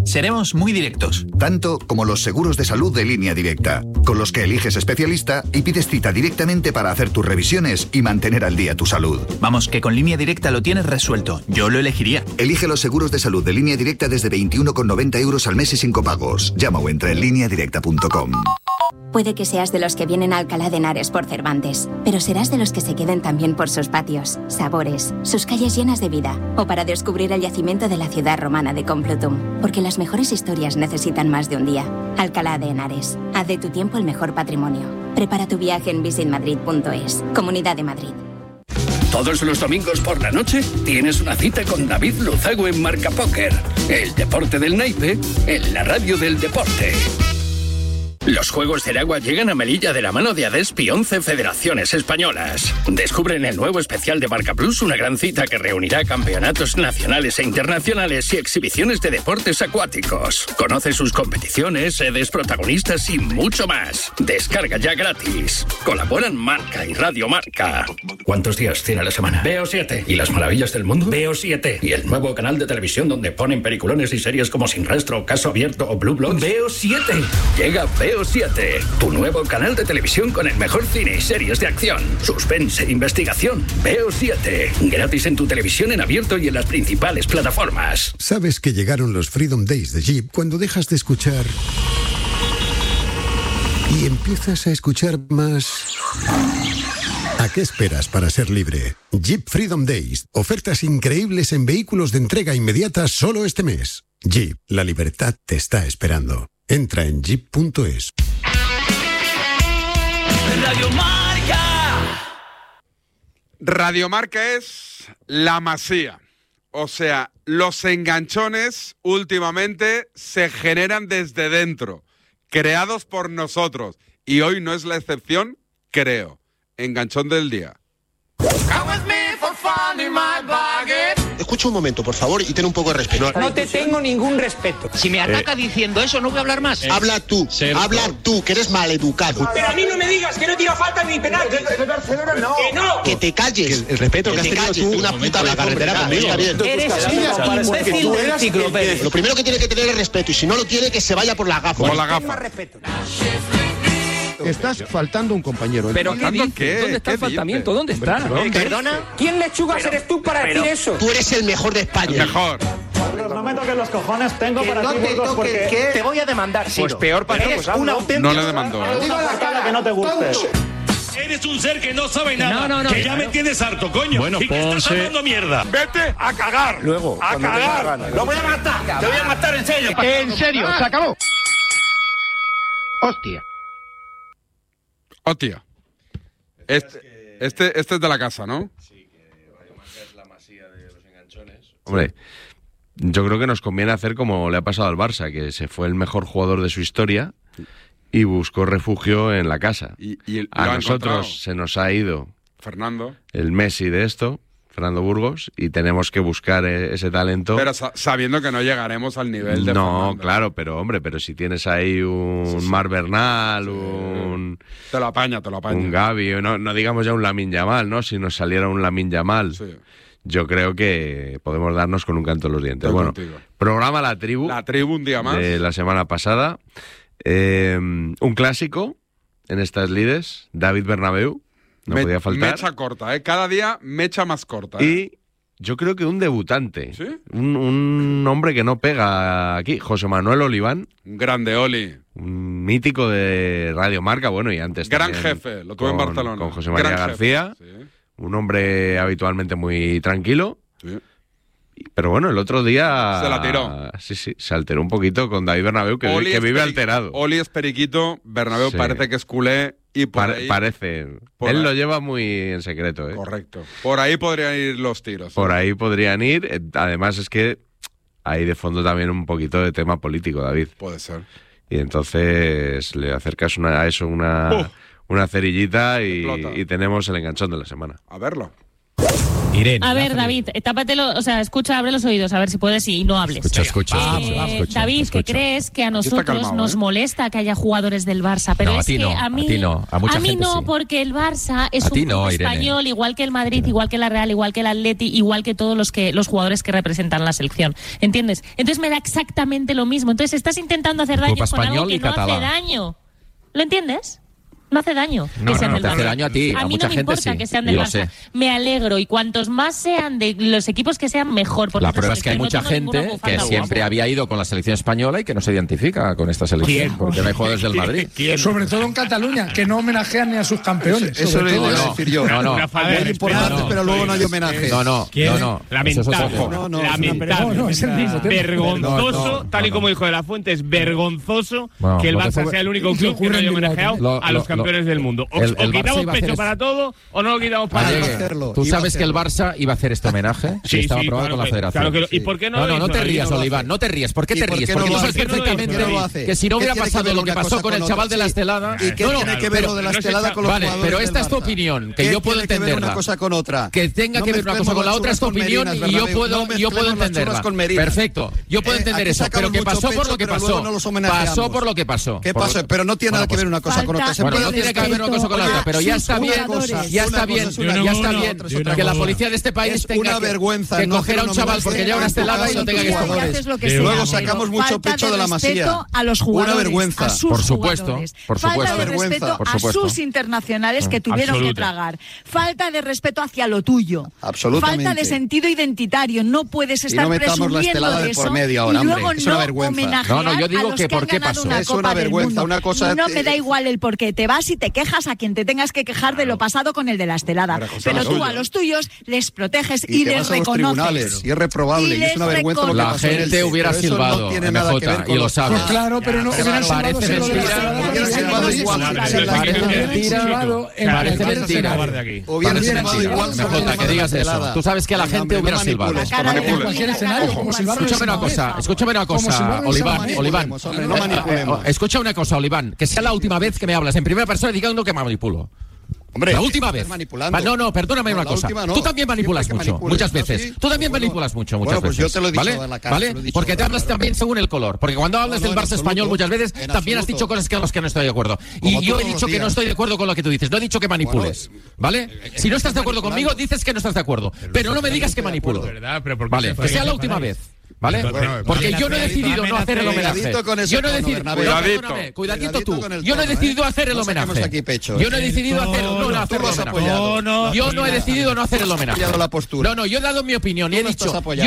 Seremos muy directos. Tanto como los seguros de salud de Línea Directa, con los que eliges especialista y pides cita directamente para hacer tus revisiones y mantener al día tu salud. Vamos, que con Línea Directa lo tienes resuelto. Yo lo elegiría. Elige los seguros de salud de Línea Directa desde 21,90 € al mes y sin copagos. Llama o entra en lineadirecta.com. Puede que seas de los que vienen a Alcalá de Henares por Cervantes, pero serás de los que se queden también por sus patios, sabores, sus calles llenas de vida, o para descubrir el yacimiento de la ciudad romana de Complutum, porque las mejores historias necesitan más de un día. Alcalá de Henares, haz de tu tiempo el mejor patrimonio. Prepara tu viaje en visitmadrid.es, Comunidad de Madrid. Todos los domingos por la noche tienes una cita con David Luzago en Marca Póker. El deporte del naipe en la radio del deporte. Los Juegos del Agua llegan a Melilla de la mano de ADESPI 11 federaciones españolas. Descubre en el nuevo especial de Marca Plus una gran cita que reunirá campeonatos nacionales e internacionales y exhibiciones de deportes acuáticos. Conoce sus competiciones, sedes, protagonistas y mucho más. Descarga ya gratis. Colaboran Marca y Radio Marca. ¿Cuántos días tiene la semana? Veo 7. ¿Y las maravillas del mundo? Veo 7. ¿Y el nuevo canal de televisión donde ponen peliculones y series como Sin Rastro, Caso Abierto o Blue Bloods? Veo 7. Llega Veo 7, tu nuevo canal de televisión con el mejor cine y series de acción, suspense e investigación. Veo 7, gratis en tu televisión en abierto y en las principales plataformas. Sabes que llegaron los Freedom Days de Jeep cuando dejas de escuchar y empiezas a escuchar más. ¿A qué esperas para ser libre? Jeep Freedom Days, ofertas increíbles en vehículos de entrega inmediata solo este mes. Jeep, la libertad te está esperando. Entra en jeep.es. Radio Marca. Radio Marca es la Masía. O sea, los enganchones últimamente se generan desde dentro, creados por nosotros. Y hoy no es la excepción, creo. Enganchón del día. Escucha un momento, por favor, y ten un poco de respeto. No te tengo ningún respeto. Si me ataca diciendo eso, no voy a hablar más. Habla tú, que eres maleducado. Pero a mí no me digas que no tira falta ni penal. No. Que no. Que te calles. El respeto que has tenido tú una puta en la carretera conmigo. Eres un imbécil del enciclopedia. Lo primero que tiene que tener es respeto, y si no lo tiene, que se vaya por la gafa. Por la gafa. Estás faltando un compañero. ¿Pero qué dices? ¿Dónde está el faltamiento? ¿Dónde está? ¿Perdona? ¿Quién lechugas eres tú para decir eso? Tú eres el mejor de España. Mejor. No me toques los cojones, tengo que para no ti, te Burgos, toques, porque... ¿qué? Te voy a demandar, Siro. Pues peor para eres un auténtico... No le demandó, ¿eh? Digo la cara que no te guste. Eres un ser que no sabe nada. No, que ya me tienes harto, coño. Bueno, y que estás hablando mierda. Vete a cagar. Luego, a cagar. Lo voy a matar. Te voy a matar en serio. En serio, se acabó. Hostia. Oh, tía. Este es de la casa, ¿no? Sí, que Radio Marca es la Masía de los enganchones. Hombre, yo creo que nos conviene hacer como le ha pasado al Barça, que se fue el mejor jugador de su historia y buscó refugio en la casa. Y a nosotros se nos ha ido Fernando, el Messi de esto, Fernando Burgos, y tenemos que buscar ese talento. Pero sabiendo que no llegaremos al nivel de No, Fernando. claro, pero hombre, pero si tienes ahí un Mar Bernal, un... Te lo apaña. Un Gavi, no digamos ya un Lamine Yamal, ¿no? Si nos saliera un Lamine Yamal, yo creo que podemos darnos con un canto en los dientes. Estoy bueno, contigo. Programa La Tribu. La Tribu un día más. De la semana pasada. Un clásico en estas lides, David Bernabéu. No podía faltar. Mecha corta, cada día mecha más corta. Y yo creo que un debutante. ¿Sí? Un hombre que no pega aquí, José Manuel Oliván. Un grande Oli. Un mítico de Radio Marca, bueno, y antes Gran jefe, lo tuve en Barcelona. Con José María Gran García. Jefe, sí. Un hombre habitualmente muy tranquilo. Sí. Pero bueno, el otro día... Se la tiró. Sí, se alteró un poquito con David Bernabéu, que vive alterado. Oli es periquito, Bernabéu parece que es culé y por ahí... Parece. Él lo lleva muy en secreto, ¿eh? Correcto. Por ahí podrían ir los tiros. Por ahí podrían ir. Además es que hay de fondo también un poquito de tema político, David. Puede ser. Y entonces le acercas a eso una cerillita y tenemos el enganchón de la semana. A verlo. Irene. A ver, David, tápatelo, o sea, escucha, abre los oídos, a ver si puedes y no hables. Escucha. David, ¿qué crees que a nosotros nos molesta que haya jugadores del Barça? Pero es que a mí no, porque el Barça es un club español, igual que el Madrid, igual que la Real, igual que el Atleti, igual que todos los jugadores que representan la selección. ¿Entiendes? Entonces me da exactamente lo mismo. Entonces estás intentando hacer daño con algo que no hace daño. ¿Lo entiendes? No hace daño. No te hace daño a ti, a mucha gente sí. A mí no me importa que sean del Barça. Me alegro, y cuantos más sean de los equipos que sean, mejor. La prueba es que hay mucha gente que siempre había ido con la selección española y que no se identifica con esta selección. ¿Quién? Porque no hay jugadores del Madrid. ¿Quién? Sobre todo en Cataluña, que no homenajean ni a sus campeones. Eso lo iba a decir yo. No. Muy importante, pero luego no hay homenaje. No. Lamentable. No, es el mismo. Vergonzoso, tal y como dijo De La Fuente, es vergonzoso que el Barça sea el único club que no haya homenajeado a los campeones del mundo. O quitamos pecho para todo o no lo quitamos para nada. Tú sabes que el Barça iba a hacer este homenaje. Sí, estaba aprobado con la Federación. ¿Y por qué no? No te rías, Oliván, no te rías. ¿Por qué te ríes? Porque tú sabes perfectamente que si no hubiera pasado lo que pasó con el chaval de la estelada. ¿Y qué tiene que ver lo de la estelada con los jugadores? Pero esta es tu opinión, que yo puedo entenderla. Una cosa con otra. Que tenga que ver una cosa con la otra es tu opinión y yo puedo entenderla. Perfecto, yo puedo entender eso, pero que pasó por lo que pasó. Pasó por lo que pasó. ¿Qué pasó? Pero no tiene nada que ver una cosa con otra. Bueno, no tiene que ver una cosa con la otra, pero ya está bien que la policía de este país tenga que coger a un chaval porque lleva una estelada y lo tenga que esconder. Luego sacamos mucho pecho de la Masía. A los jugadores, una vergüenza. A sus por supuesto, jugadores. por supuesto. Falta de respeto a sus internacionales que tuvieron que tragar. Falta de respeto hacia lo tuyo. Absolutamente. Falta de sentido identitario. No puedes estar presumiendo de eso y luego no homenajear yo digo a los que han ganado una es Copa una vergüenza, del Mundo. una cosa. No me da igual el por qué. Te vas y te quejas a quien te tengas que quejar de lo pasado con el de la estelada. Pero tú a los tuyos les proteges y les reconoces. Y es reprobable. Y es una vergüenza lo que la gente hubiera silbado, MJ, y lo sabes. Pues claro, pero no parece mentira. Hubiera silbado igual. MJ, que digas eso. Tú sabes que la gente hubiera silbado. Escúchame una cosa, Oliván. Escucha una cosa, Oliván. Que sea la última vez que me hablas en primera persona diciendo que me manipulo. Hombre, la última vez. No, perdóname una cosa. No. Tú también manipulas mucho, muchas veces. ¿Sí? Tú también manipulas mucho, muchas veces. Yo te lo he dicho ¿vale? ¿Vale? Porque te hablas también según el color. Porque cuando hablas del Barça español muchas veces también has dicho cosas con las que no estoy de acuerdo. Y yo he dicho que no estoy de acuerdo con lo que tú dices. No he dicho que manipules. ¿Vale? Si no estás de acuerdo conmigo, dices que no estás de acuerdo. Pero no me digas que manipulo. Vale, que sea la última vez. ¿Vale? Porque yo no he decidido no hacer el homenaje. Yo no he decidido. Cuidadito tú. Yo no he decidido hacer el homenaje. Yo no he decidido hacer el homenaje. Yo no he decidido no hacer el homenaje. No, yo he dado mi opinión y he dicho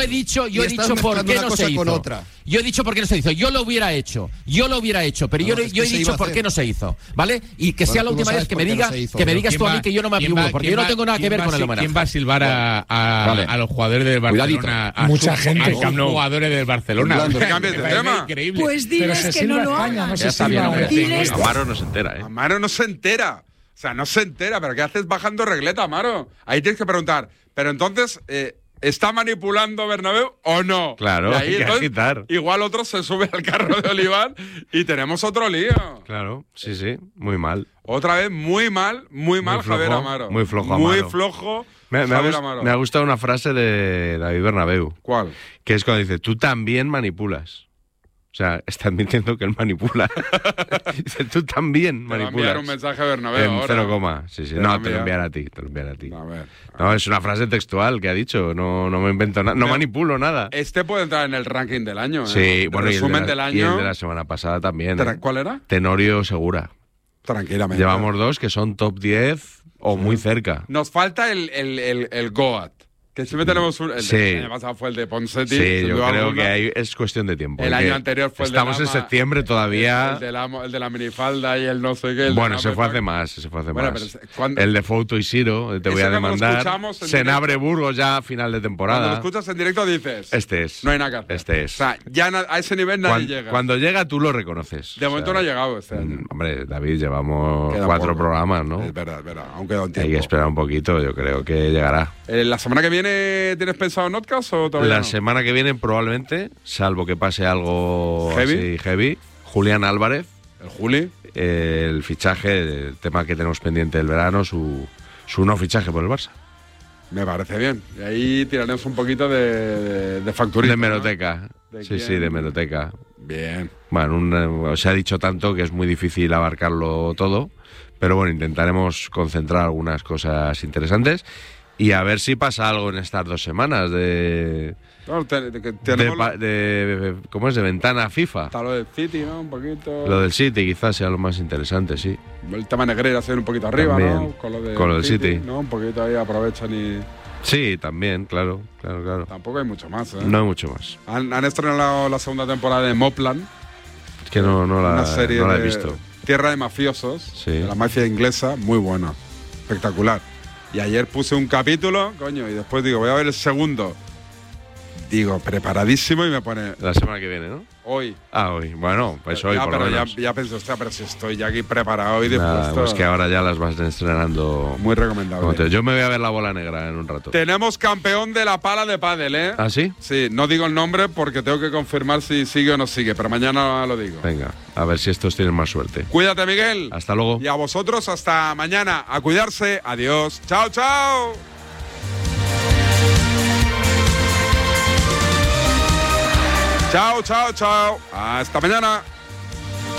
por qué no se hizo. Yo he dicho por qué no se hizo. Yo lo hubiera hecho, pero yo he dicho por qué no se hizo, ¿vale? Y que sea la última vez que me digas tú a mí que yo no me atribuyo, porque yo no tengo nada que ver con el homenaje. ¿Quién va a silbar a los jugadores del Barcelona? Mucha gente. Jugadores del Barcelona. Increíble. Pues diles que no lo hagan. Amaro no se entera, ¿eh? Amaro no se entera. O sea, no se entera. ¿Pero qué haces bajando regleta, Amaro? Ahí tienes que preguntar. Pero entonces, ¿está manipulando Bernabéu o no? Claro, ahí, hay que agitar. Igual otro se sube al carro de Oliván y tenemos otro lío. Claro, sí. Muy mal. Otra vez, muy mal Javier Amaro. Muy flojo Amaro. Muy flojo. Me ha gustado una frase de David Bernabéu. ¿Cuál? Que es cuando dice, tú también manipulas. O sea, está admitiendo que él manipula. Dice, tú también manipulas. Te va a enviar un mensaje a Bernabéu en ahora. 0, sí. No, te lo enviará a ti. A ver. No, es una frase textual que ha dicho. No me invento nada. No manipulo nada. Este puede entrar en el ranking del año. Sí, bueno, el resumen del año. Y el de la semana pasada también. ¿Cuál era? Tenorio Segura. Tranquilamente. Llevamos 2 que son top 10 o muy cerca. Nos falta el Goat. Que siempre tenemos el año pasado fue el de Ponseti. Sí, yo creo que ahí es cuestión de tiempo. El año anterior fue el de Estamos en septiembre todavía. El de la minifalda y el no sé qué. Bueno, se fue hace más. El de Fouto y Siro, te voy a demandar. Senabre Burgos ya a final de temporada. Cuando lo escuchas en directo dices... Este es. No hay nada que hacer. Este es. O sea, ya a ese nivel nadie llega. Cuando llega tú lo reconoces. De momento no ha llegado este año. Hombre, David, llevamos 4 programas, ¿no? Es verdad. Aún queda un tiempo. Hay que esperar un poquito, yo creo que llegará. ¿La semana que viene tienes pensado en Notcast o todavía La semana que viene probablemente, salvo que pase algo heavy, Julián Álvarez. ¿El Juli? El fichaje, el tema que tenemos pendiente del verano, su no fichaje por el Barça. Me parece bien. Y ahí tiraremos un poquito de facturita. De hemeroteca. ¿no? Sí, de hemeroteca. Bien. Bueno, se ha dicho tanto que es muy difícil abarcarlo todo, pero bueno, intentaremos concentrar algunas cosas interesantes y a ver si pasa algo en estas 2 semanas de ¿cómo es? De ventana FIFA. Está lo del City, ¿no? Un poquito. Lo del City quizás sea lo más interesante, sí. El tema Negreira se ve un poquito arriba, también, ¿no? Con lo del City. ¿no? Un poquito ahí aprovechan y... Sí, también, claro. Tampoco hay mucho más, ¿eh? No hay mucho más. Han estrenado la segunda temporada de Mopland. Es que no una serie no la he visto. Tierra de mafiosos, sí. De la mafia inglesa, muy buena, espectacular. Y ayer puse un capítulo, coño, y después digo, voy a ver el segundo. Digo, preparadísimo y me pone... La semana que viene, ¿no? Hoy. Hoy. Bueno, pues hoy por lo menos. Ya pensé, hostia, pero si estoy ya aquí preparado y dispuesto. Pues que ahora ya las vas estrenando. Muy recomendable. Yo me voy a ver La Bola Negra en un rato. Tenemos campeón de la pala de pádel, ¿eh? ¿Ah, sí? Sí, no digo el nombre porque tengo que confirmar si sigue o no sigue, pero mañana lo digo. Venga, a ver si estos tienen más suerte. Cuídate, Miguel. Hasta luego. Y a vosotros, hasta mañana. A cuidarse. Adiós. Chao, chao. Chao, chao, chao. Hasta mañana.